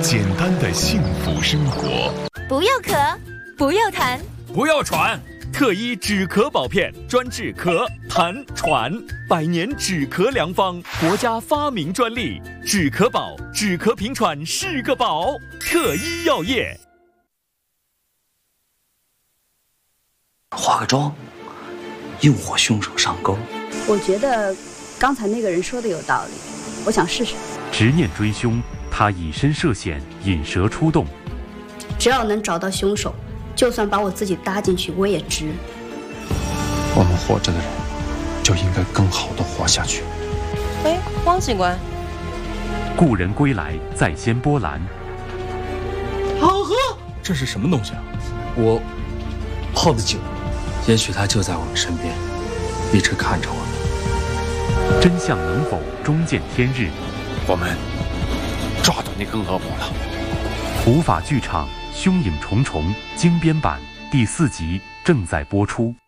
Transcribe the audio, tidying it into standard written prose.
简单的幸福生活。 不要咳，不要痰， 不要喘。特一止咳宝片，专治咳、痰、喘，100年止咳良方，国家发明专利。止咳宝，止咳平喘是个宝。特一药业。 化个妆，诱惑凶手上钩。 我觉得刚才那个人说的有道理，我想试试。 执念追凶，他以身涉险，引蛇出洞。 只要能找到凶手，就算把我自己搭进去，我也值。 我们活着的人，就应该更好的活下去。 哎，汪警官， 故人归来，再掀波澜。 好喝， 这是什么东西啊？ 我泡的酒，也许他就在我们身边，一直看着我们。 真相能否终见天日？ 我们抓到那个恶魔了。 无法剧场，凶影重重，精编版第4集正在播出。